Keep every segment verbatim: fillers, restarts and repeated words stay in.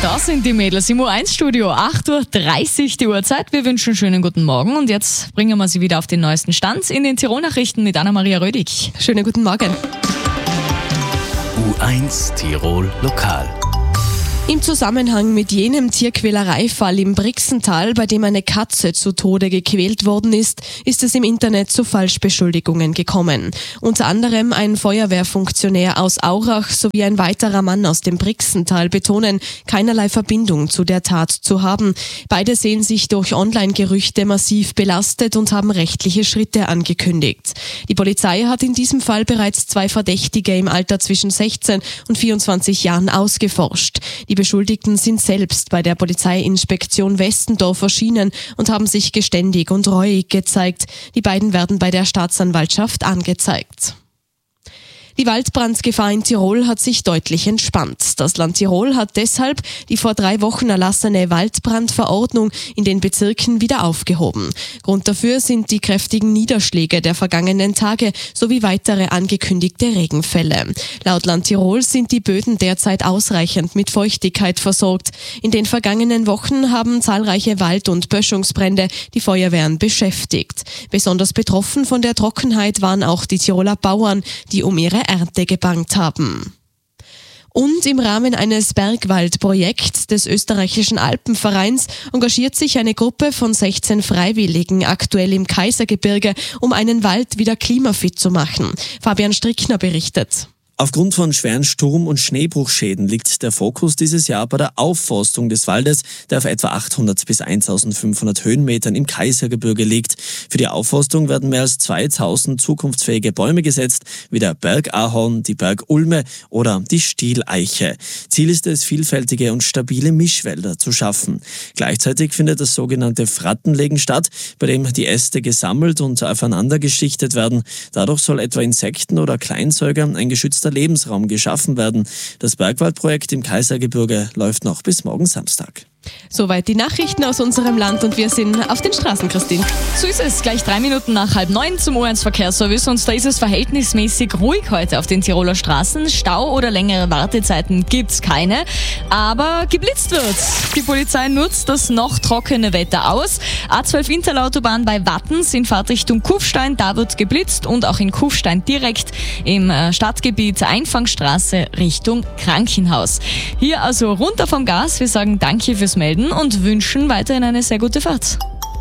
Da sind die Mädels im U eins Studio, acht Uhr dreißig die Uhrzeit. Wir wünschen einen schönen guten Morgen und jetzt bringen wir Sie wieder auf den neuesten Stand in den Tirol-Nachrichten mit Anna-Maria Rödig. Schönen guten Morgen. U eins Tirol Lokal. Im Zusammenhang mit jenem Tierquälereifall im Brixental, bei dem eine Katze zu Tode gequält worden ist, ist es im Internet zu Falschbeschuldigungen gekommen. Unter anderem ein Feuerwehrfunktionär aus Aurach sowie ein weiterer Mann aus dem Brixental betonen, keinerlei Verbindung zu der Tat zu haben. Beide sehen sich durch Online-Gerüchte massiv belastet und haben rechtliche Schritte angekündigt. Die Polizei hat in diesem Fall bereits zwei Verdächtige im Alter zwischen sechzehn und vierundzwanzig Jahren ausgeforscht. Die Beschuldigten sind selbst bei der Polizeiinspektion Westendorf erschienen und haben sich geständig und reuig gezeigt. Die beiden werden bei der Staatsanwaltschaft angezeigt. Die Waldbrandgefahr in Tirol hat sich deutlich entspannt. Das Land Tirol hat deshalb die vor drei Wochen erlassene Waldbrandverordnung in den Bezirken wieder aufgehoben. Grund dafür sind die kräftigen Niederschläge der vergangenen Tage sowie weitere angekündigte Regenfälle. Laut Land Tirol sind die Böden derzeit ausreichend mit Feuchtigkeit versorgt. In den vergangenen Wochen haben zahlreiche Wald- und Böschungsbrände die Feuerwehren beschäftigt. Besonders betroffen von der Trockenheit waren auch die Tiroler Bauern, die um ihre Ernte gebangt haben. Und im Rahmen eines Bergwaldprojekts des österreichischen Alpenvereins engagiert sich eine Gruppe von sechzehn Freiwilligen aktuell im Kaisergebirge, um einen Wald wieder klimafit zu machen. Fabian Strickner berichtet. Aufgrund von schweren Sturm- und Schneebruchschäden liegt der Fokus dieses Jahr bei der Aufforstung des Waldes, der auf etwa achthundert bis eintausendfünfhundert Höhenmetern im Kaisergebirge liegt. Für die Aufforstung werden mehr als zweitausend zukunftsfähige Bäume gesetzt, wie der Bergahorn, die Bergulme oder die Stieleiche. Ziel ist es, vielfältige und stabile Mischwälder zu schaffen. Gleichzeitig findet das sogenannte Frattenlegen statt, bei dem die Äste gesammelt und aufeinander geschichtet werden. Dadurch soll etwa Insekten oder Kleinsäuger ein geschützter Lebensraum geschaffen werden. Das Bergwaldprojekt im Kaisergebirge läuft noch bis morgen Samstag. Soweit die Nachrichten aus unserem Land und wir sind auf den Straßen, Christine. So ist es, gleich drei Minuten nach halb neun zum U eins Verkehrsservice und da ist es verhältnismäßig ruhig heute auf den Tiroler Straßen. Stau oder längere Wartezeiten gibt's keine, aber geblitzt wird. Die Polizei nutzt das noch trockene Wetter aus. A zwölf Interlautobahn bei Wattens in Fahrtrichtung Kufstein, da wird geblitzt und auch in Kufstein direkt im Stadtgebiet Einfangstraße Richtung Krankenhaus. Hier also runter vom Gas, wir sagen danke fürs Melden und wünschen weiterhin eine sehr gute Fahrt.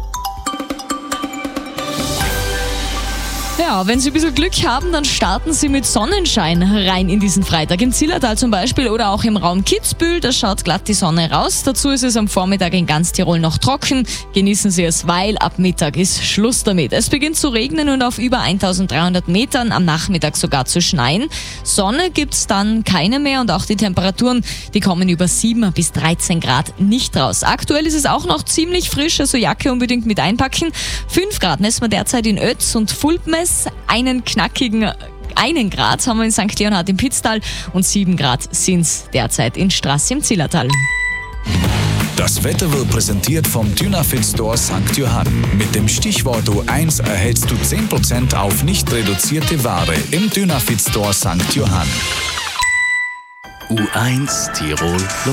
Ja, wenn Sie ein bisschen Glück haben, dann starten Sie mit Sonnenschein rein in diesen Freitag. Im Zillertal zum Beispiel oder auch im Raum Kitzbühel, da schaut glatt die Sonne raus. Dazu ist es am Vormittag in ganz Tirol noch trocken. Genießen Sie es, weil ab Mittag ist Schluss damit. Es beginnt zu regnen und auf über eintausenddreihundert Metern am Nachmittag sogar zu schneien. Sonne gibt's dann keine mehr und auch die Temperaturen, die kommen über sieben bis dreizehn Grad nicht raus. Aktuell ist es auch noch ziemlich frisch, also Jacke unbedingt mit einpacken. fünf Grad messen wir derzeit in Oetz und Fulpmes. Einen knackigen einen Grad haben wir in Sankt Leonhard im Pitztal und sieben Grad sind's derzeit in Straße im Zillertal. Das Wetter wird präsentiert vom Dynafit Store Sankt Johann. Mit dem Stichwort U eins erhältst du zehn Prozent auf nicht reduzierte Ware im Dynafit Store Sankt Johann. U eins Tirol